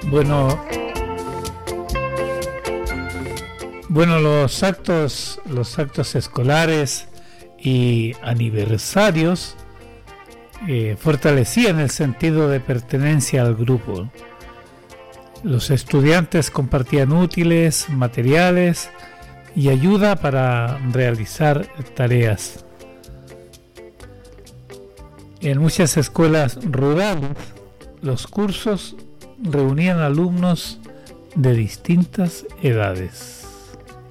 Bueno, los actos escolares y aniversarios fortalecían el sentido de pertenencia al grupo. Los estudiantes compartían útiles, materiales y ayuda para realizar tareas. En muchas escuelas rurales, los cursos reunían alumnos de distintas edades.